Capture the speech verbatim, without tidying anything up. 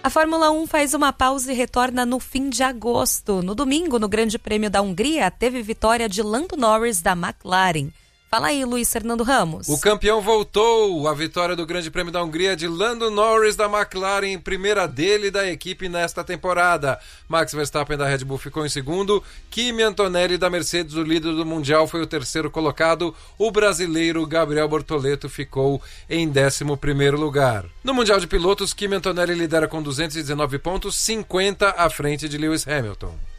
A Fórmula um faz uma pausa e retorna no fim de agosto. No domingo, no Grande Prêmio da Hungria, teve vitória de Lando Norris da McLaren. Fala aí, Luiz Fernando Ramos. O campeão voltou. A vitória do Grande Prêmio da Hungria de Lando Norris da McLaren, primeira dele e da equipe nesta temporada. Max Verstappen da Red Bull ficou em segundo. Kimi Antonelli da Mercedes, o líder do Mundial, foi o terceiro colocado. O brasileiro Gabriel Bortoleto ficou em décimo primeiro lugar. No Mundial de Pilotos, Kimi Antonelli lidera com duzentos e dezenove pontos, cinquenta à frente de Lewis Hamilton.